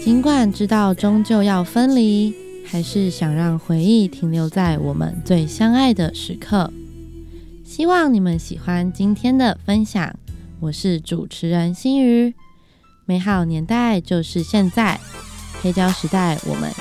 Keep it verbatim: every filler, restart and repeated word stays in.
尽管知道终究要分离，还是想让回忆停留在我们最相爱的时刻。希望你们喜欢今天的分享，我是主持人心瑜。美好年代就是现在，黑胶时代，我们